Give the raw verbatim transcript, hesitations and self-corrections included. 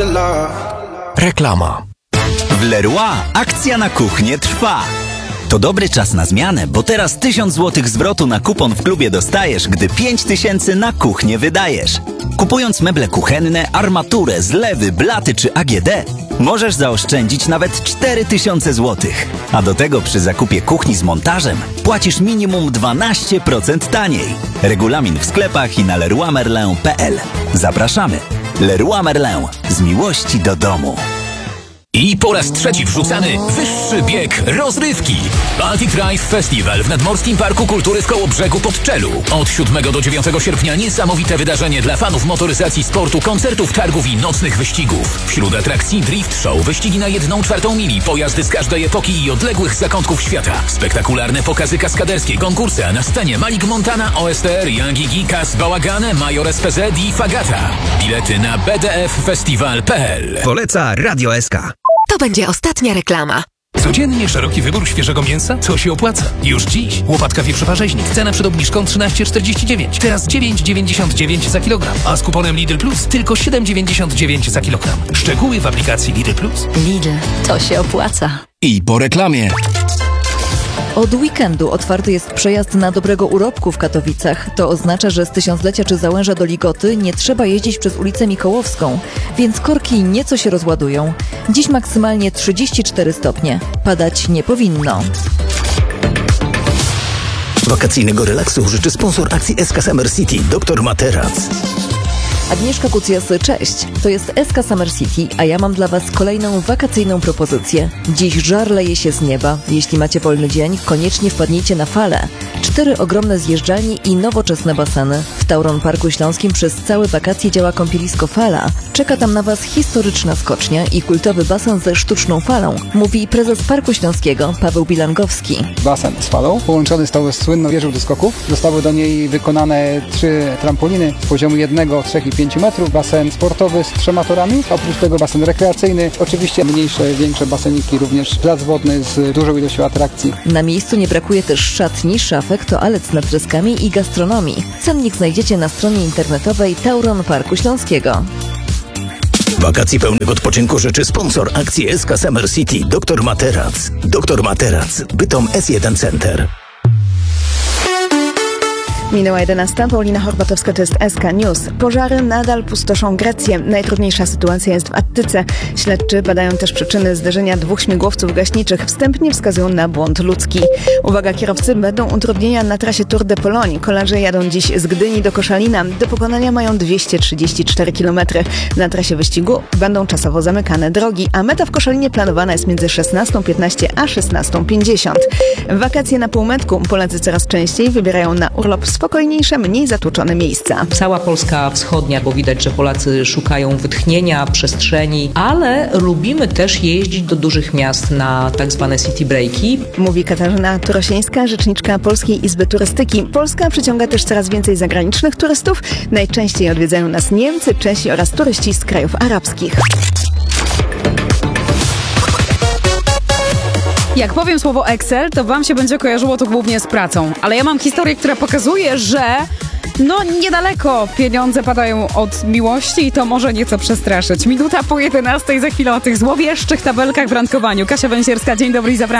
Reklama. W Leroy akcja na kuchnię trwa. To dobry czas na zmianę, bo teraz tysiąc złotych zwrotu na kupon w klubie dostajesz, gdy pięć tysięcy na kuchnię wydajesz. Kupując meble kuchenne, armaturę, zlewy, blaty czy A G D, możesz zaoszczędzić nawet cztery tysiące złotych. A do tego przy zakupie kuchni z montażem płacisz minimum dwanaście procent taniej. Regulamin w sklepach i na leroy merlin kropka p l. Zapraszamy. Leroy Merlin. Z miłości do domu. I po raz trzeci wrzucamy wyższy bieg rozrywki. Baltic Drive Festival w Nadmorskim Parku Kultury w Kołobrzegu pod Czelu. Od siódmego do dziewiątego sierpnia niesamowite wydarzenie dla fanów motoryzacji, sportu, koncertów, targów i nocnych wyścigów. Wśród atrakcji drift show, wyścigi na jedną czwartą mili, pojazdy z każdej epoki i odległych zakątków świata. Spektakularne pokazy kaskaderskie, konkursy, a na scenie Malik Montana, O S T R, Young Iggy, Kas Bałagane, Major S P Z i Fagata. Bilety na b d f festival kropka p l. Poleca Radio S K. To będzie ostatnia reklama. Codziennie szeroki wybór świeżego mięsa? To się opłaca. Już dziś. Łopatka wieprzowa-rzeźnik. Cena przed obniżką trzynaście czterdzieści dziewięć. Teraz dziewięć dziewięćdziesiąt dziewięć za kilogram. A z kuponem Lidl Plus tylko siedem dziewięćdziesiąt dziewięć za kilogram. Szczegóły w aplikacji Lidl Plus. Lidl, to się opłaca. I po reklamie. Od weekendu otwarty jest przejazd na Dobrego Urobku w Katowicach. To oznacza, że z Tysiąclecia czy Załęża do Ligoty nie trzeba jeździć przez ulicę Mikołowską, więc korki nieco się rozładują. Dziś maksymalnie trzydzieści cztery stopnie. Padać nie powinno. Wakacyjnego relaksu życzy sponsor akcji S K Summer City, doktor Materac. Agnieszka Kucjas, cześć. To jest S K Summer City, a ja mam dla Was kolejną wakacyjną propozycję. Dziś żar leje się z nieba. Jeśli macie wolny dzień, koniecznie wpadnijcie na falę. Cztery ogromne zjeżdżalnie i nowoczesne baseny. W Tauron Parku Śląskim przez całe wakacje działa kąpielisko Fala. Czeka tam na Was historyczna skocznia i kultowy basen ze sztuczną falą, mówi prezes Parku Śląskiego Paweł Bilangowski. Basen z falą połączony z tą słynną wieżą do skoków. Zostały do niej wykonane trzy trampoliny z poziomu jednego, trzech i pięciu metrów. Basen sportowy z trzema torami. Oprócz tego basen rekreacyjny. Oczywiście mniejsze, większe baseniki, również plac wodny z dużą ilością atrakcji. Na miejscu nie brakuje też szatni, szafek, toalet z nadfreskami i gastronomii. Cennik znajdziecie na stronie internetowej Tauron Parku Śląskiego. Wakacji pełnych odpoczynku życzy sponsor akcji S K Summer City, doktor Materac. doktor Materac, Bytom S jeden Center. Minęła jedenasta. Paulina Horbatowska, to jest S K News. Pożary nadal pustoszą Grecję. Najtrudniejsza sytuacja jest w Attyce. Śledczy badają też przyczyny zderzenia dwóch śmigłowców gaśniczych. Wstępnie wskazują na błąd ludzki. Uwaga, kierowcy, będą utrudnienia na trasie Tour de Pologne. Kolarze jadą dziś z Gdyni do Koszalina. Do pokonania mają dwieście trzydzieści cztery kilometry. Na trasie wyścigu będą czasowo zamykane drogi, a meta w Koszalinie planowana jest między szesnastą piętnaście a szesnastą pięćdziesiąt. Wakacje na półmetku. Polacy coraz częściej wybierają na urlop spokojniejsze, mniej zatłoczone miejsca. Cała Polska wschodnia, bo widać, że Polacy szukają wytchnienia, przestrzeni, ale lubimy też jeździć do dużych miast na tak zwane city breaki. Mówi Katarzyna Turosińska, rzeczniczka Polskiej Izby Turystyki. Polska przyciąga też coraz więcej zagranicznych turystów. Najczęściej odwiedzają nas Niemcy, Czesi oraz turyści z krajów arabskich. Jak powiem słowo Excel, to wam się będzie kojarzyło to głównie z pracą. Ale ja mam historię, która pokazuje, że no niedaleko pieniądze padają od miłości i to może nieco przestraszyć. Minuta po jedenastej, za chwilę o tych złowieszczych tabelkach w randkowaniu. Kasia Węsierska, dzień dobry i zapraszam.